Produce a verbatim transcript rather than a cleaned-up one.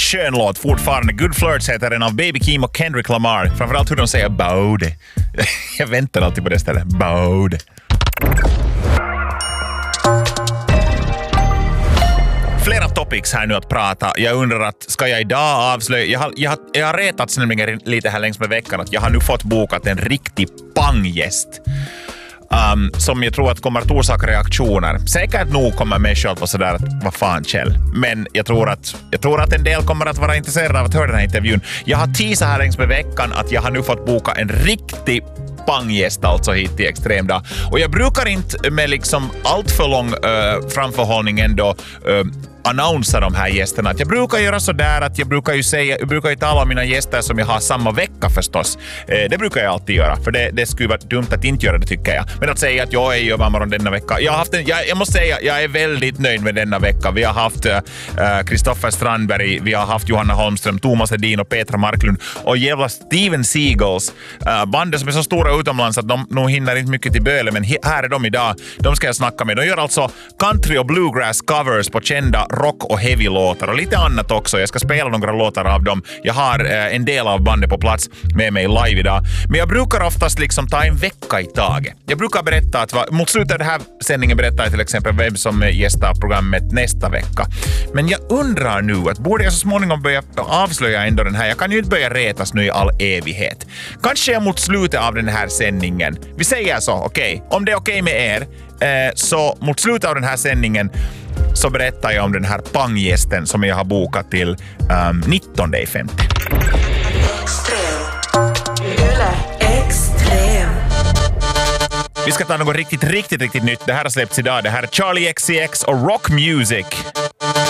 skön låt fortfarande. Good Flirts heter den av Baby Keem och Kendrick Lamar. Framförallt hur de säger bode. Jag väntar alltid på det stället. Bode. Flera topics här nu att prata. Jag undrar att ska jag idag avslöja... Jag har, jag har, jag har retats nämligen lite här längs med veckan att jag har nu fått bokat en riktig panggäst. Um, som jag tror att kommer att orsaka reaktioner. Säkert nog kommer människor att vara sådär att vad fan Kjell. Men jag tror, att, jag tror att en del kommer att vara intresserade av att höra den här intervjun. Jag har teasat här längs med veckan att jag har nu fått boka en riktig panggäst alltså hit till Extremdag. Och jag brukar inte med liksom allt för lång uh, framförhållning ändå uh, annonsera de här gästerna. Att jag brukar göra så där att jag brukar ju säga, jag brukar ju tala om mina gäster som jag har samma vecka förstås. Eh, det brukar jag alltid göra, för det, det skulle vara dumt att inte göra det tycker jag. Men att säga att jag är i övermorgon denna vecka. Jag har haft en, jag, jag måste säga, jag är väldigt nöjd med denna vecka. Vi har haft Kristoffer uh, Strandberg, vi har haft Johanna Holmström, Thomas Edin och Petra Marklund och jävla Steven Seagulls. Uh, bandet som är så stora utomlands att de nog hinner inte mycket till Böle, men he, här är de idag. De ska jag snacka med. De gör alltså country och bluegrass covers på kända rock- och heavy-låtar och lite annat också. Jag ska spela några låtar av dem. Jag har eh, en del av bandet på plats med mig live idag. Men jag brukar oftast liksom ta en vecka i taget. Jag brukar berätta att va, mot slutet av den här sändningen berättar jag till exempel vem som gästar programmet nästa vecka. Men jag undrar nu att borde jag så småningom börja avslöja ändå den här. Jag kan ju inte börja retas nu i all evighet. Kanske jag mot slutet av den här sändningen. Vi säger så, okej. Okay. Om det är okej okay med er eh, så mot slutet av den här sändningen så berättar jag om den här panggästen som jag har bokat till um, nittonde femte. Vi ska ta något riktigt, riktigt, riktigt nytt. Det här har släppts idag. Det här är Charlie X C X och Rock Music.